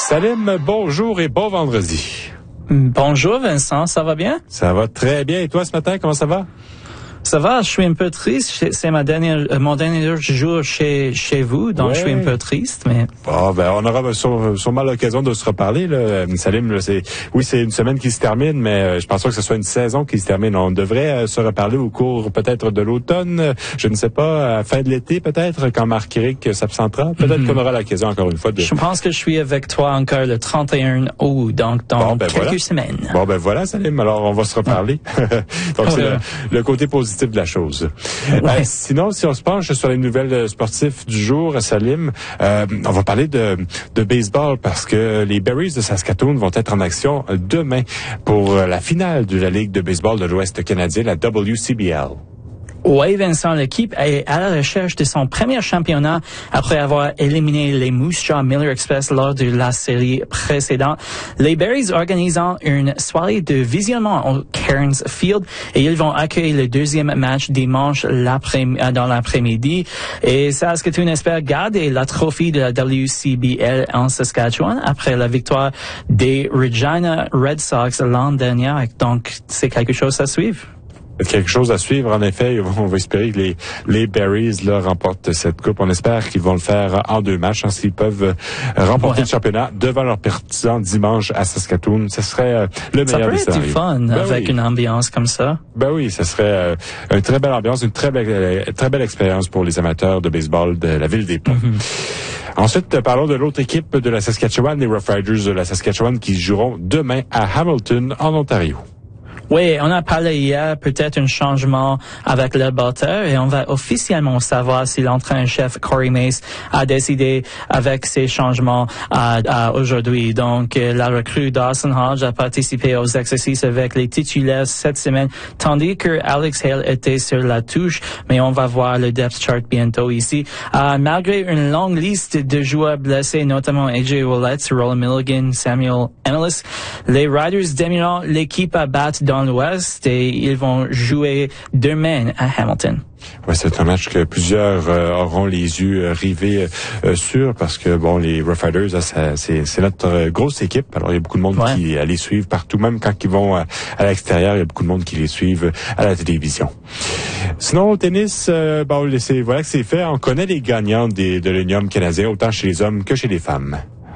Salim, bonjour et bon vendredi. Bonjour Vincent, ça va bien? Ça va très bien. Et toi ce matin, comment ça va? Ça va, je suis un peu triste. C'est mon dernier jour chez vous, donc je suis un peu triste, mais... Bon, on aura sûrement l'occasion de se reparler, là. Salim, là, c'est une semaine qui se termine, mais je pense pas que ce soit une saison qui se termine. On devrait se reparler au cours peut-être de l'automne, je ne sais pas, à la fin de l'été peut-être, quand Marc Éric s'absentera. Peut-être qu'on aura l'occasion encore une fois de... Je pense que je suis avec toi encore le 31 août, donc dans quelques semaines. Bon, voilà, Salim, alors on va se reparler. Donc c'est le côté positif de la chose. Ouais. Sinon, si on se penche sur les nouvelles sportives du jour, Salim, on va parler de baseball parce que les Berries de Saskatoon vont être en action demain pour la finale de la Ligue de baseball de l'Ouest canadien, la WCBL. Oui, Vincent, l'équipe est à la recherche de son premier championnat après avoir éliminé les Moose Jaw Miller Express lors de la série précédente. Les Berries organisent une soirée de visionnement au Cairns Field et ils vont accueillir le deuxième match dimanche dans l'après-midi. Et Saskatoon espère garder la trophée de la WCBL en Saskatchewan après la victoire des Regina Red Sox l'an dernier. Donc, c'est quelque chose à suivre. Quelque chose à suivre, en effet. On va espérer que les Berries là, remportent cette coupe. On espère qu'ils vont le faire en 2 matchs, s'ils peuvent remporter le championnat devant leurs partisans dimanche à Saskatoon. Ce serait le meilleur des scénarios. Ça pourrait être du fun avec une ambiance comme ça. Ben oui, ce serait une très belle ambiance, une très belle expérience pour les amateurs de baseball de la ville des Ponts. Ensuite, parlons de l'autre équipe de la Saskatchewan, les Rough Riders de la Saskatchewan, qui joueront demain à Hamilton, en Ontario. Oui, on a parlé hier, peut-être un changement avec le batteur et on va officiellement savoir si l'entraîneur-chef Corey Mace a décidé avec ces changements aujourd'hui. Donc, la recrue Dawson Hodge a participé aux exercices avec les titulaires cette semaine, tandis que Alex Hale était sur la touche, mais on va voir le depth chart bientôt ici. Malgré une longue liste de joueurs blessés, notamment AJ Ouellette, Roland Milligan, Samuel Emilus, les Riders démirent l'équipe à battre dans l'Ouest et ils vont jouer demain à Hamilton. Ouais, c'est un match que plusieurs auront les yeux rivés sur parce que les Rough Riders, c'est notre grosse équipe. Alors il y a beaucoup de monde qui les suivent partout, même quand ils vont à l'extérieur, il y a beaucoup de monde qui les suivent à la télévision. Sinon au tennis, voilà que c'est fait. On connaît les gagnants de l'Union canadien autant chez les hommes que chez les femmes.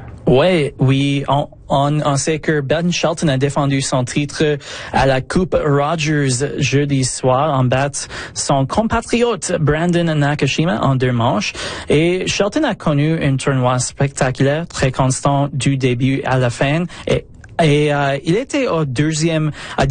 Oui, on sait que Ben Shelton a défendu son titre à la Coupe Rogers jeudi soir en battant son compatriote Brandon Nakashima en 2 manches. Et Shelton a connu un tournoi spectaculaire, très constant du début à la fin. Et il était à 10e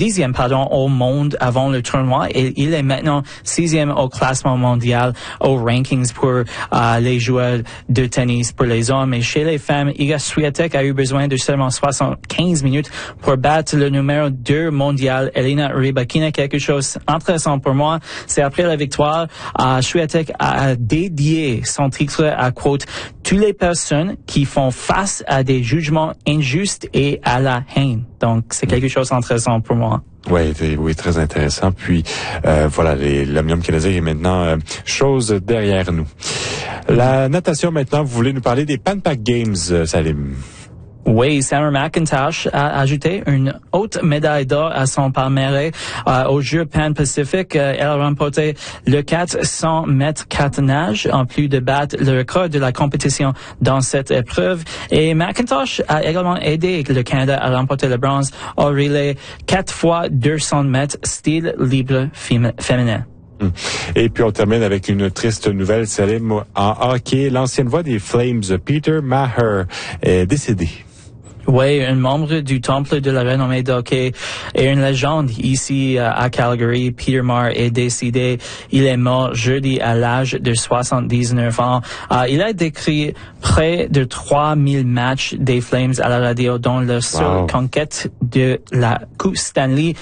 au monde avant le tournoi et il est maintenant 6e au classement mondial aux rankings pour les joueurs de tennis pour les hommes. Et chez les femmes, Iga Swiatek a eu besoin de seulement 75 minutes pour battre le numéro 2 mondial, Elena Rybakina. Quelque chose d'intéressant pour moi, c'est après la victoire, Swiatek a dédié son titre à quote toutes les personnes qui font face à des jugements injustes et à la haine. Donc, c'est quelque chose d'intéressant pour moi. Oui, très intéressant. Puis, l'Omnium canadien est maintenant chose derrière nous. La natation maintenant, vous voulez nous parler des Pan Pac Games, Salim? Oui, Sarah McIntosh a ajouté une haute médaille d'or à son palmarès aux Jeux Pan-Pacifique. Elle a remporté le 400 mètres catenage en plus de battre le record de la compétition dans cette épreuve. Et McIntosh a également aidé le Canada à remporter le bronze au relais 4 fois 200 mètres style libre féminin. Et puis on termine avec une triste nouvelle, Salim, en hockey. L'ancienne voix des Flames, Peter Maher, est décédé. Oui, un membre du temple de la renommée d'hockey et une légende ici à Calgary. Peter Maher est décédé. Il est mort jeudi à l'âge de 79 ans. Il a décrit près de 3000 matchs des Flames à la radio, dont leur seule conquête de la Coupe Stanley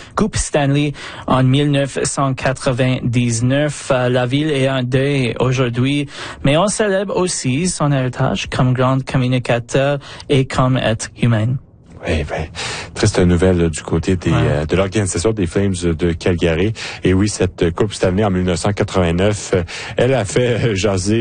en 1999. La ville est en deuil aujourd'hui, mais on célèbre aussi son héritage comme grand communicateur et comme être humain. Oui, triste nouvelle du côté de l'organisation des Flames de Calgary. Et oui, cette Coupe Stanley en 1989, elle a fait jaser